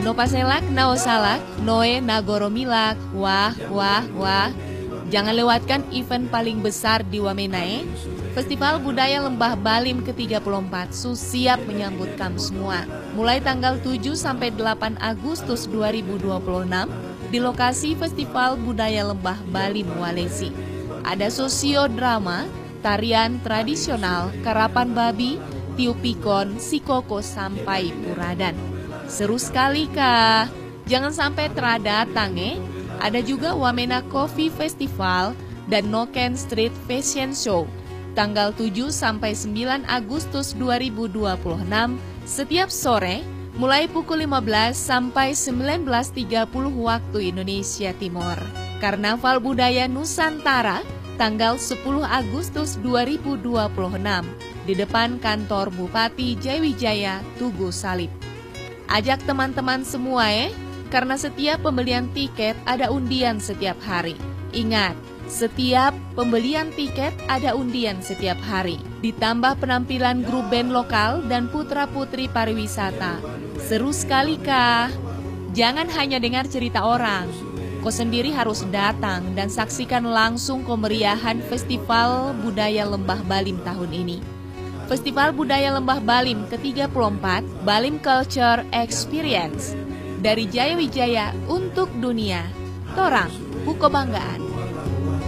No paselak, naosalak, noe nagoromilak, wah, wah, wah. Jangan lewatkan event paling besar di Wamena. Festival Budaya Lembah Balim ke-34 siap menyambut kamu semua. Mulai tanggal 7 sampai 8 Agustus 2026 di lokasi Festival Budaya Lembah Balim Walesi. Ada sosiodrama, tarian tradisional, karapan babi, tiup pikon, sikoko sampai puradan. Seru sekali kah? Jangan sampai terdatang Ada juga Wamena Coffee Festival dan Noken Street Fashion Show. Tanggal 7 sampai 9 Agustus 2026 setiap sore mulai pukul 15 sampai 19.30 waktu Indonesia Timur. Karnaval Budaya Nusantara tanggal 10 Agustus 2026 di depan kantor Bupati Jayawijaya Tugu Salib. Ajak teman-teman semua karena setiap pembelian tiket ada undian setiap hari. Ingat, setiap pembelian tiket ada undian setiap hari. Ditambah penampilan grup band lokal dan putra-putri pariwisata. Seru sekali kah? Jangan hanya dengar cerita orang. Kau sendiri harus datang dan saksikan langsung kemeriahan Festival Budaya Lembah Balim tahun ini. Festival Budaya Lembah Balim ke-34, Balim Culture Experience. Dari Jayawijaya untuk dunia, Torang Buko Banggaan.